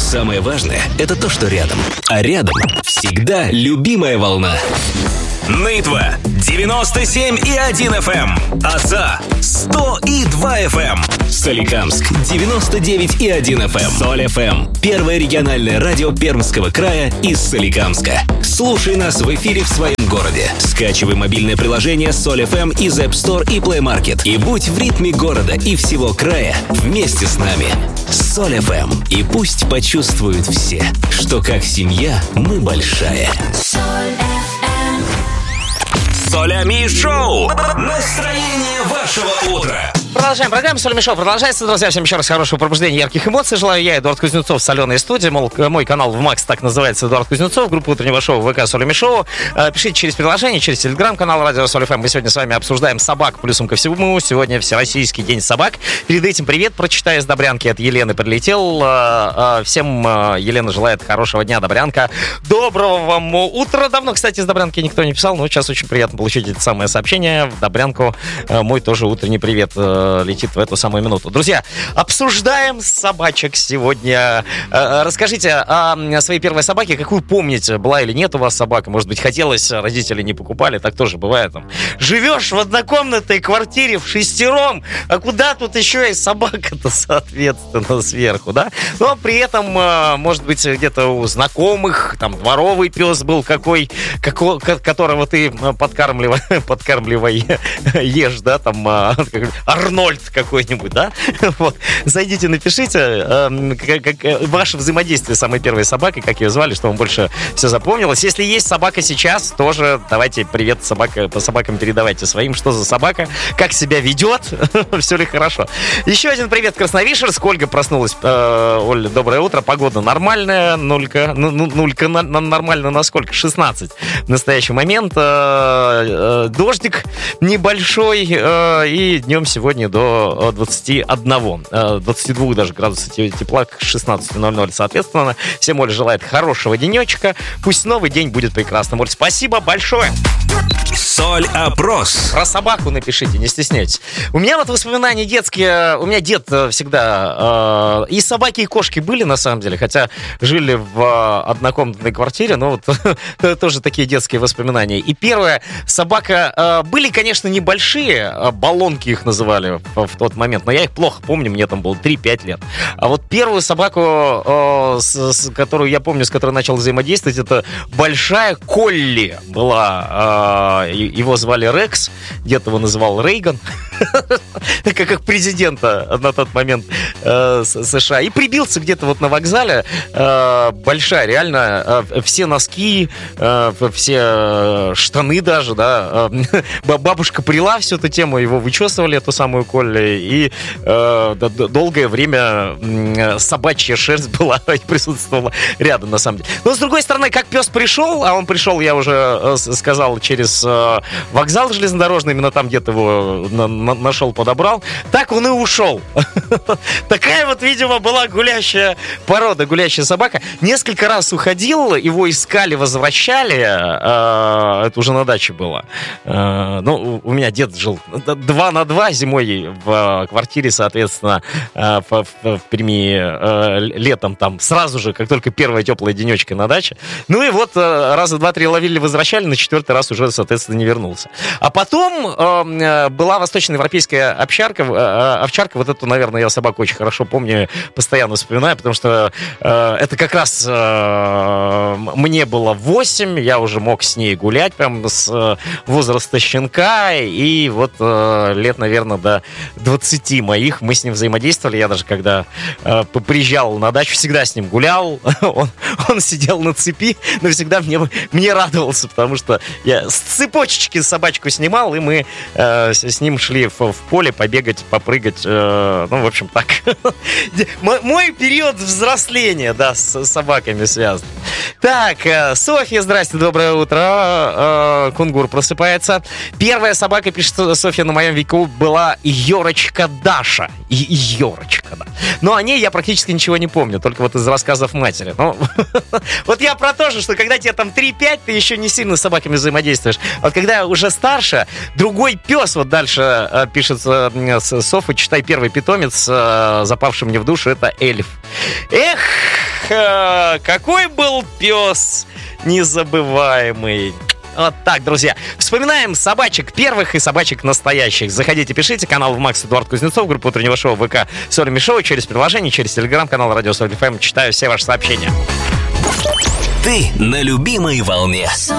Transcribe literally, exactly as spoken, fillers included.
Самое важное – это то, что рядом. А рядом всегда любимая волна. Нытва девяносто семь и один эф эм. Оса сто и два эф эм. Соликамск девяносто девять и один эф эм. Соль эф эм. Первое региональное радио Пермского края из Соликамска. Слушай нас в эфире в своем городе. Скачивай мобильное приложение Соль эф эм из App Store и Play Market. И будь в ритме города и всего края вместе с нами. Соль эф эм. И пусть почувствуют все, что как семья мы большая. Солями Шоу. Настроение вашего утра. Продолжаем программу. Солями Шоу продолжается. Друзья, всем еще раз хорошего пробуждения, ярких эмоций желаю. Я, Эдуард Кузнецов, соленой студии. Мол, мой канал в Макс так называется, Эдуард Кузнецов. Группа утреннего шоу ВК Солями Шоу. Пишите через приложение, через телеграм-канал Радио Соль эф эм. Мы сегодня с вами обсуждаем собак. Плюсом ко всему, сегодня Всероссийский день собак. Перед этим привет прочитаю из Добрянки. От Елены прилетел. Всем Елена желает хорошего дня, Добрянка. Доброго вам утра. Давно, кстати, из Добрянки никто не писал, но сейчас очень приятно получить это самое сообщение. В Добрянку мой тоже утренний привет летит в эту самую минуту. Друзья, обсуждаем собачек сегодня. Расскажите о своей первой собаке. Какую помните? Была или нет у вас собака? Может быть, хотелось, родители не покупали. Так тоже бывает. Там. Живешь в однокомнатной квартире в шестером, а куда тут еще и собака-то, соответственно, сверху, да? Но при этом, может быть, где-то у знакомых, там, дворовый пес был какой, какой которого ты подкармливай, подкармливай ешь, да, там, Арнольд какой-нибудь, да? Вот. Зайдите, напишите э, как, как, ваше взаимодействие с самой первой собакой, как ее звали, что вам больше все запомнилось. Если есть собака сейчас, тоже давайте привет собака, по собакам передавайте своим, что за собака, как себя ведет, все ли хорошо. Еще один привет, Красновишерск. Ольга проснулась. Э, Оля, доброе утро. Погода нормальная, нулька, ну, нулька на, на, нормально на сколько? шестнадцать в настоящий момент. Э, э, дождик небольшой, э, и днем сегодня до двадцати одного, двадцати двух даже градусов тепла к шестнадцати ноль-ноль, соответственно. Всем Оля желает хорошего денечка. Пусть новый день будет прекрасным. Оль, спасибо большое. Соль-опрос. Про собаку напишите, не стесняйтесь. У меня вот воспоминания детские. У меня дед всегда э, и собаки, и кошки были, на самом деле. Хотя жили в однокомнатной квартире. Но вот тоже такие детские воспоминания. И первая собака... Э, были, конечно, небольшие. Баллонки их называли в, в тот момент. Но я их плохо помню. Мне там было три-пять лет. А вот первую собаку, э, с, с, которую я помню, с которой начал взаимодействовать, это большая колли была. Э, Его звали Рекс, дед его называл Рейган, как президента на тот момент э, США. И прибился где-то вот на вокзале. Э, большая, реально, э, все носки, э, все штаны даже, да. Э, бабушка прила всю эту тему, его вычесывали, эту самую Колли. И э, долгое время э, собачья шерсть была и присутствовала рядом, на самом деле. Но, с другой стороны, как пес пришел, а он пришел, я уже э, сказал, через э, вокзал железнодорожный, именно там где-то его на, на, нашел, подобрал, так он и ушел. Такая вот, видимо, была гулящая порода, гулящая собака. Несколько раз уходил, его искали, возвращали. Э, это уже на даче было. Э, ну, у меня дед жил два на два зимой в квартире, соответственно, в, в, в Перми, э, летом там сразу же, как только первая теплая денечка на даче. Ну и вот э, раза два-три ловили, возвращали, на четвертый раз уже, соответственно, не вернулся. А потом э, была восточноевропейская овчарка, э, овчарка, вот эту, наверное, я собаку очень хорошо помню, постоянно вспоминаю, потому что э, это как раз э, мне было восемь, я уже мог с ней гулять прям с э, возраста щенка, и вот э, лет, наверное, до двадцати моих мы с ним взаимодействовали. Я даже когда э, приезжал на дачу, всегда с ним гулял, он, он сидел на цепи, но всегда мне, мне радовался, потому что я с цепочечки собачку снимал, и мы э, с ним шли в, в поле побегать, попрыгать. Э, ну, в общем, так. Мой период взросления, да, с собаками связан. Так, э, Софья, здрасте, доброе утро. Э, Кунгур просыпается. Первая собака, пишет Софья, на моем веку была Йорочка Даша. И Йорочка, да. Но о ней я практически ничего не помню, только вот из рассказов матери. Ну, вот я про то же, что когда тебе там три-пять, ты еще не сильно с собаками взаимодействуешь. Вот когда уже старше, другой пес, вот дальше э, пишет э, Софа, читай, первый питомец, э, запавший мне в душу, это эльф. Эх, э, какой был пес незабываемый. Вот так, друзья. Вспоминаем собачек первых и собачек настоящих. Заходите, пишите. Канал в Макс Эдуард Кузнецов, группа утреннего шоу ВК Соли Шоу, через приложение, через телеграм-канал Радио Соль эф эм. Читаю все ваши сообщения. Ты на любимой волне.